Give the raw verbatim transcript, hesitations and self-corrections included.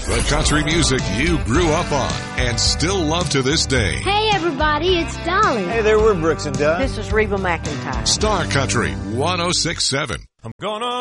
The country music you grew up on and still love to this day. Hey, everybody, it's Dolly. Hey there, we're Brooks and Dunn. This is Reba McEntire. Star Country one oh six point seven. I'm gonna